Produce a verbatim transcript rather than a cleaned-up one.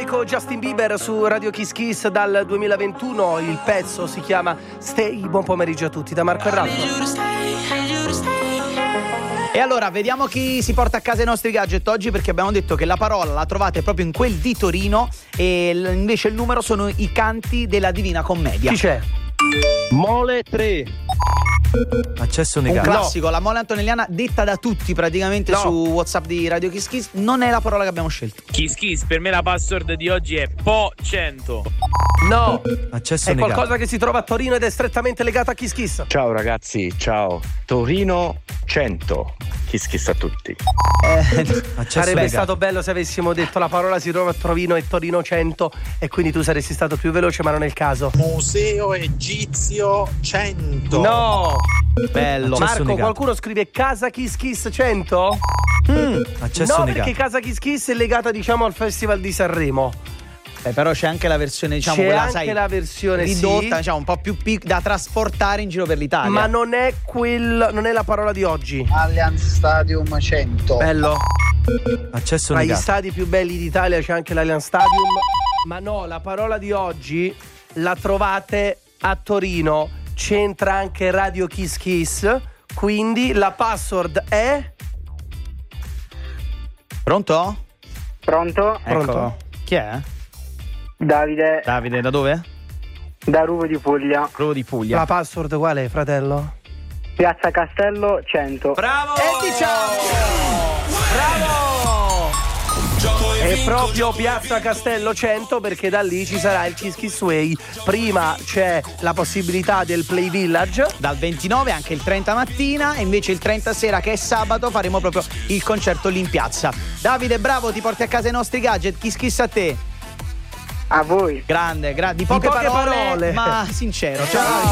storico Justin Bieber su Radio Kiss Kiss dal duemilaventuno. Il pezzo si chiama Stay. Buon pomeriggio a tutti da Marco e Ralfo. E allora vediamo chi si porta a casa i nostri gadget oggi, perché abbiamo detto che la parola la trovate proprio in quel di Torino e l- invece il numero sono i canti della Divina Commedia. Chi c'è? Mole tre. Accesso Un negato. classico, la mole antonelliana detta da tutti praticamente No. su WhatsApp di Radio Kiss Kiss. Non è la parola che abbiamo scelto. Kiss Kiss, per me la password di oggi è Po cento. No, Accesso è negato. qualcosa che si trova a Torino ed è strettamente legato a Kiss Kiss. Ciao ragazzi, ciao. Torino cento. Kiss Kiss a tutti. Eh, Accesso Sarebbe negato. stato bello se avessimo detto la parola si trova a Torino e Torino cento e quindi tu saresti stato più veloce, ma non è il caso. Museo Egizio cento. No! bello. Accesso Marco, negato. qualcuno scrive Casa Kiss Kiss cento? Accesso No, negato. perché Casa Kiss Kiss è legata, diciamo, al Festival di Sanremo. Eh, però c'è anche la versione, diciamo, C'è quella, anche sai, la versione, ridotta, sì. diciamo, un po' più pic- da trasportare in giro per l'Italia. Ma non è quel, non è la parola di oggi. Allianz Stadium cento. Bello. Accesso Tra gli negato. stadi più belli d'Italia c'è anche l'Allianz Stadium. Ma no, la parola di oggi la trovate a Torino. C'entra anche Radio Kiss Kiss. Quindi la password è... Pronto? Pronto? Pronto? Ecco. Chi è? Davide, Davide, da dove? da Ruvo di Puglia. Proprio di Puglia. La password qual è, fratello? Piazza Castello cento. Bravo! E diciamo! Bravo! È proprio Piazza Castello cento, perché da lì ci sarà il Kiss Kiss Way. Prima c'è la possibilità del Play Village. Dal ventinove anche il trenta mattina e invece il trenta sera, che è sabato, faremo proprio il concerto lì in piazza. Davide, bravo, ti porti a casa i nostri gadget. Kiss Kiss a te. A voi. Grande, gra- di poche, poche parole. ma sincero. Ciao.